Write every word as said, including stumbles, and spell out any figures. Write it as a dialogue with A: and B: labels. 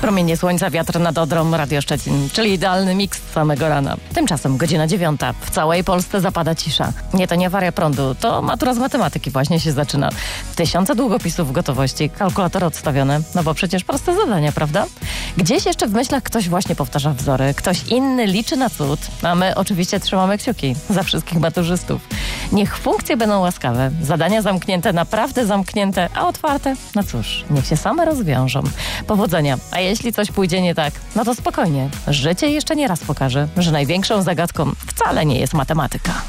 A: Promienie słońca, wiatr nad Odrą, Radio Szczecin, czyli idealny miks samego rana. Tymczasem godzina dziewiąta. W całej Polsce zapada cisza. Nie, to nie awaria prądu, to matura z matematyki właśnie się zaczyna. Tysiące długopisów w gotowości, kalkulatory odstawione, no bo przecież proste zadania, prawda? Gdzieś jeszcze w myślach ktoś właśnie powtarza wzory, ktoś inny liczy na cud, a my oczywiście trzymamy kciuki za wszystkich maturzystów. Niech funkcje będą łaskawe, zadania zamknięte, naprawdę zamknięte, a otwarte, no cóż, niech się same rozwiążą. Powodzenia, a jeśli coś pójdzie nie tak, no to spokojnie. Życie jeszcze nie raz pokaże, że największą zagadką wcale nie jest matematyka.